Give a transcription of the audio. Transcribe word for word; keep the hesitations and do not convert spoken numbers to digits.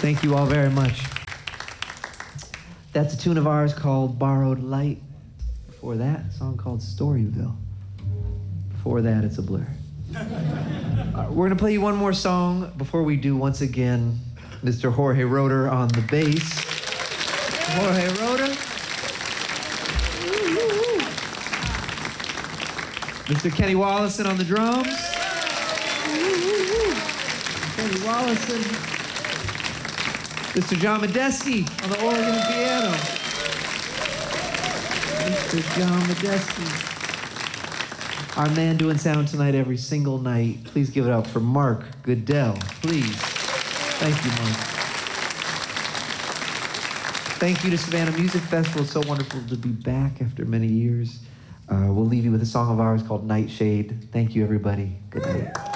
Thank you all very much. That's a tune of ours called Borrowed Light. Before that, a song called Storyville. Before that, it's a blur. uh, we're gonna play you one more song. Before we do, once again, Mister Jorge Roeder on the bass. Jorge Roeder. Mister Kenny Wollesen on the drums. Kenny Wollesen. Mister John Medeski on the organ and piano. Mister John Medeski. Our man doing sound tonight every single night. Please give it up for Mark Goodell, please. Thank you, Mark. Thank you to Savannah Music Festival. It's so wonderful to be back after many years. Uh, we'll leave you with a song of ours called Nightshade. Thank you, everybody. Good night.